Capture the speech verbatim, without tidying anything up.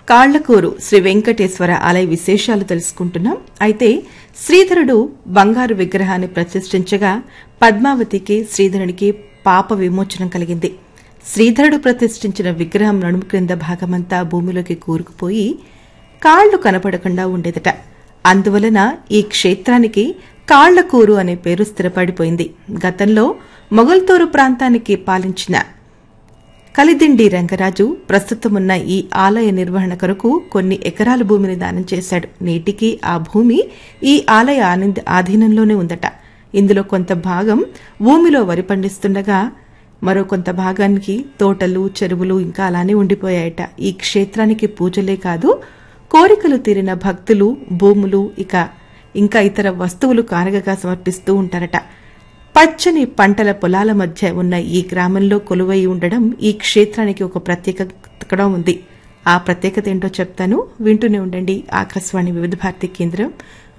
కాళ్లకూరు శ్రీ వెంకటేశ్వర ఆలయ విశేషాలు తెలుసుకుంటున్నాం. అయితే శ్రీధరుడు బంగారు విగ్రహాన్ని ప్రతిష్ఠించగా పద్మావతికి శ్రీధరునికి పాప విమోచనం కలిగింది. శ్రీధరుడు ప్రతిష్ఠించిన విగ్రహం నడుము క్రింద భాగమంతా భూమిలోకి కూరుకుపోయి కాళ్లు కనపడకుండా ఉండేదట. అందువలన ఈ క్షేత్రానికి కాళ్లకూరు అనే పేరు స్థిరపడిపోయింది. గతంలో మొగల్తూరు ప్రాంతానికి పాలించిన కలిదిండి రంగరాజు ప్రస్తుతమున్న ఈ ఆలయ నిర్వహణ కొరకు కొన్ని ఎకరాల భూమిని దానం చేశాడు. నేటికి ఆ భూమి ఈ ఆలయ ఆధీనంలోనే ఉందట. ఇందులో కొంత భాగం భూమిలో వరి పండిస్తుండగా మరో కొంత భాగానికి తోటలు, చెరువులు ఇంకా అలానే ఉండిపోయాయట. ఈ క్షేత్రానికి పూజలే కాదు, కోరికలు తీరిన భక్తులు భూములు ఇక ఇంకా ఇతర వస్తువులు కానుకగా సమర్పిస్తూ ఉంటారట. పచ్చని పంటల పొలాల మధ్య ఉన్న ఈ గ్రామంలో కొలువై ఉండడం ఈ క్షేత్రానికి ఒక ప్రత్యేకత ఉంది. ఆ ప్రత్యేకత ఏంటో చెప్తాను, వింటూనే ఉండండి. ఆకాశవాణి వివిధ భారతి కేంద్రం